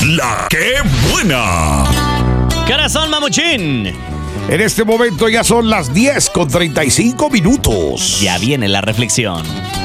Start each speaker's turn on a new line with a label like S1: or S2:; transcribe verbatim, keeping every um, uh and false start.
S1: La que buena.
S2: Corazón mamuchín.
S3: En este momento ya son las diez con treinta y cinco minutos.
S2: Ya viene la reflexión.